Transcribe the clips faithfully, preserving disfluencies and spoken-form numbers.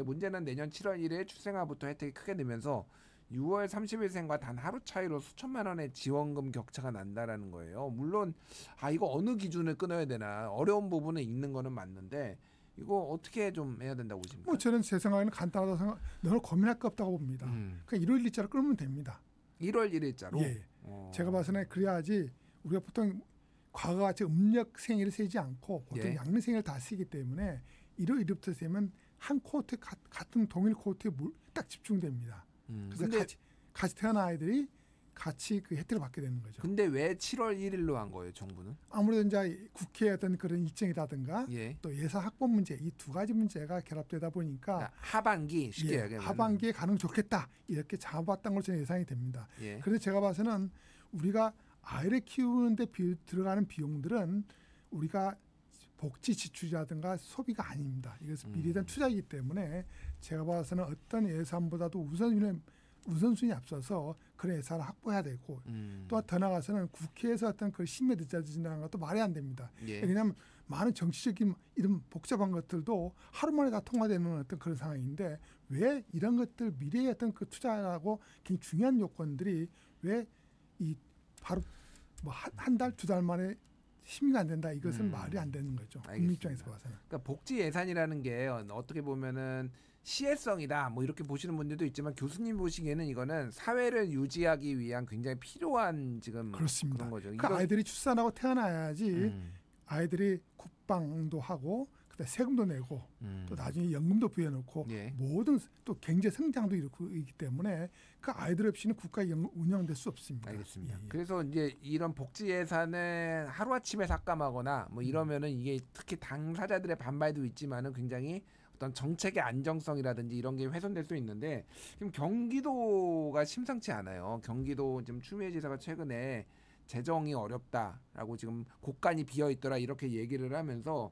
문제는 내년 칠월 일일 출생아부터 혜택이 크게 늘면서 유월 삼십일생과 단 하루 차이로 수천만 원의 지원금 격차가 난다라는 거예요. 물론 아 이거 어느 기준을 끊어야 되나 어려운 부분은 있는 거는 맞는데 이거 어떻게 좀 해야 된다고 보십니까? 뭐 저는 제 생각에는 간단하다고 생각. 너무 고민할 거 없다고 봅니다. 음. 그러니까 일월 일일자로 끊으면 됩니다. 일월 일일자로. 예. 어. 제가 봐서는 그래야지 우리가 보통 과거같이 음력 생일을 세지 않고 보통 예. 양력 생일을 다 쓰기 때문에 일월 일일부터 세면 한 코호트 같은 동일 코호트에 딱 집중됩니다. 음. 그래서 근데 같이 같이 태어난 아이들이 같이 그 혜택을 받게 되는 거죠. 근데 왜 칠월 일일로 한 거예요, 정부는? 아무래도 이제 국회의 어떤 그런 일정이라든가 예. 또 예산 확보 문제 이 두 가지 문제가 결합되다 보니까 그러니까 하반기 쉽게 예, 얘기하면 하반기에 가능 좋겠다 이렇게 잡았던 걸로 저는 예상이 됩니다. 예. 그래서 제가 봐서는 우리가 아이를 키우는데 비, 들어가는 비용들은 우리가 복지 지출이라든가 소비가 아닙니다. 이것은 미래에 대한 투자이기 때문에 제가 봐서는 어떤 예산보다도 우선순위 우선순위 앞서서 그런 예산을 확보해야 되고 음. 또 더 나아가서는 국회에서 어떤 그 심의 늦어진다는 것도 말이 안 됩니다. 예. 왜냐하면 많은 정치적인 이런 복잡한 것들도 하루 만에 다 통과되는 어떤 그런 상황인데 왜 이런 것들 미래의 어떤 그 투자라고 굉장히 중요한 요건들이 왜 이 바로 뭐 한 달 두 달 만에 심의가 안 된다 이것은 음. 말이 안 되는 거죠. 국민 알겠습니다. 입장에서 봐서는. 그러니까 복지 예산이라는 게 어떻게 보면은 시혜성이다 뭐 이렇게 보시는 분들도 있지만 교수님 보시기에는 이거는 사회를 유지하기 위한 굉장히 필요한 지금 그렇습니다. 그런 거죠. 그 이런- 아이들이 출산하고 태어나야지 음, 아이들이 국방도 하고 그다음에 세금도 내고 음. 또 나중에 연금도 부여놓고 예. 모든 또 경제 성장도 이렇고 있기 때문에 그 아이들 없이는 국가 운영될 수 없습니다. 알겠습니다. 예, 예. 그래서 이제 이런 복지 예산을 하루아침에 삭감하거나 뭐 이러면은 이게 특히 당사자들의 반발도 있지만은 굉장히 어떤 정책의 안정성이라든지 이런 게 훼손될 수 있는데 지금 경기도가 심상치 않아요. 경기도 지금 추미애 지사가 최근에 재정이 어렵다라고 지금 곳간이 비어 있더라 이렇게 얘기를 하면서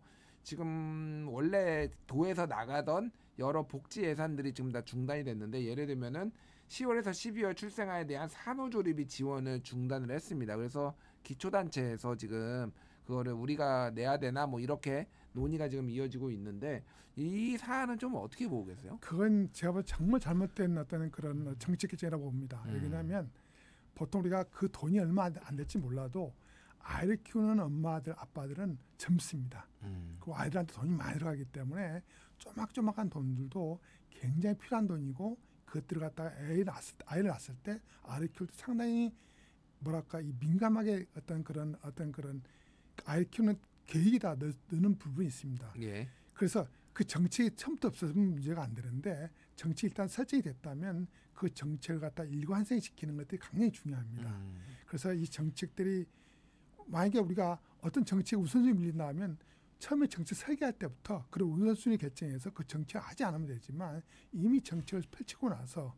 지금 원래 도에서 나가던 여러 복지 예산들이 지금 다 중단이 됐는데 예를 들면은 시월에서 십이월 출생아에 대한 산후조리비 지원을 중단을 했습니다. 그래서 기초단체에서 지금 그거를 우리가 내야 되나 뭐 이렇게 논의가 지금 이어지고 있는데 이 사안은 좀 어떻게 보고 계세요? 그건 제가 볼 때 정말 잘못된 어떤 그런 정책 결정이라고 봅니다. 음. 왜냐하면 보통 우리가 그 돈이 얼마 안 될지 몰라도 아이를 키우는 엄마들 아빠들은 젊습니다. 음. 그 아이들한테 돈이 많이 들어가기 때문에 조막조막한 돈들도 굉장히 필요한 돈이고 그것들을 갖다가 애를 낳았을, 아이를 낳았을 때 아이를 키울 때 상당히 뭐랄까 이 민감하게 어떤 그런 어떤 그런 아이를 키우는 계획이 다 넣, 넣는 부분이 있습니다. 예. 그래서 그 정책이 처음부터 없었으면 문제가 안 되는데 정책이 일단 설정이 됐다면 그 정책을 갖다 일관성시키는 것들이 굉장히 중요합니다. 음. 그래서 이 정책들이 만약에 우리가 어떤 정책이 우선순위 밀린다면 처음에 정책 설계할 때부터 그런 우선순위 결정해서 그 정책을 하지 않으면 되지만 이미 정책을 펼치고 나서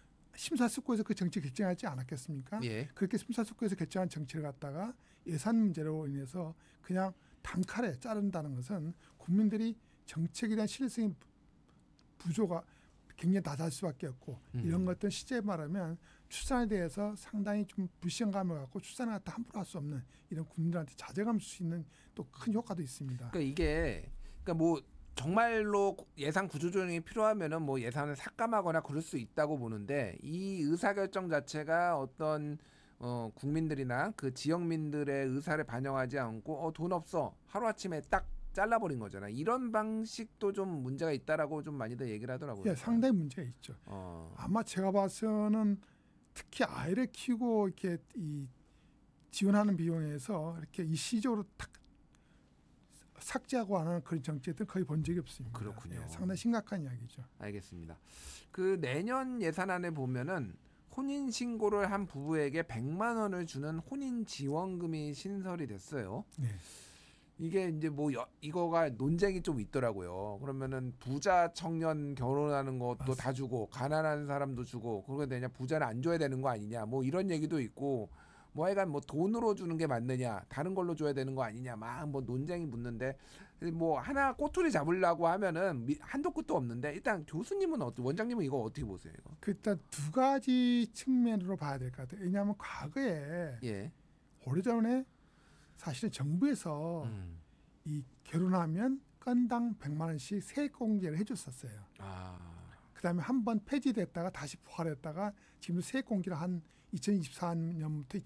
심사숙고해서 그 정책 결정하지 않았겠습니까? 예. 그렇게 심사숙고해서 결정한 정책을 갖다가 예산 문제로 인해서 그냥 단칼에 자른다는 것은 국민들이 정책에 대한 신뢰성이 부조가 굉장히 낮을 수밖에 없고 음. 이런 것들 실제 말하면 출산에 대해서 상당히 좀 불신감을 갖고 출산을 갖다 함부로 할 수 없는 이런 국민들한테 자제감을 줄 수 있는 또 큰 효과도 있습니다. 그러니까 이게 그러니까 뭐 정말로 예산 구조조정이 필요하면은 뭐 예산을 삭감하거나 그럴 수 있다고 보는데 이 의사결정 자체가 어떤 어 국민들이나 그 지역민들의 의사를 반영하지 않고 어 돈 없어 하루아침에 딱 잘라버린 거잖아. 이런 방식도 좀 문제가 있다라고 좀 많이들 얘기를 하더라고요. 예, 상당히 문제가 있죠. 어. 아마 제가 봐서는 특히 아이를 키우고 이렇게 이 지원하는 비용에서 이렇게 일시적으로 탁 삭제하고 하는 그런 정책들 거의 본 적이 없습니다. 그렇군요. 예, 상당히 심각한 이야기죠. 알겠습니다. 그 내년 예산안에 보면은 혼인 신고를 한 부부에게 백만 원을 주는 혼인 지원금이 신설이 됐어요. 네. 이게 이제 뭐 여, 이거가 논쟁이 좀 있더라고요. 그러면은 부자 청년 결혼하는 것도 맞습니다. 다 주고 가난한 사람도 주고 그러게 되냐 부자는 안 줘야 되는 거 아니냐 뭐 이런 얘기도 있고 뭐 하여간 뭐 돈으로 주는 게 맞느냐 다른 걸로 줘야 되는 거 아니냐 막 뭐 논쟁이 붙는데 뭐 하나 꼬투리 잡으려고 하면은 미, 한도 끝도 없는데 일단 교수님은 어떻게 원장님은 이거 어떻게 보세요 이거? 그 일단 두 가지 측면으로 봐야 될 것 같아요. 왜냐하면 과거에 예. 오래전에 사실은 정부에서 음. 이 결혼하면 그 건당 백만 원씩 세액공제를 해줬었어요. 아. 그다음에 한 번 폐지됐다가 다시 부활했다가 지금 세액공제를 한 이천이십사 년부터